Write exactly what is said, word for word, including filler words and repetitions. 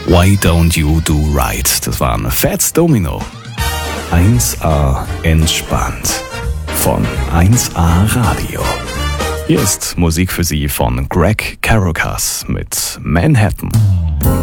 Why Don't You Do Right? Das war ein Fats Domino. eins A entspannt von eins A Radio. Hier ist Musik für Sie von Greg Caracas mit Manhattan.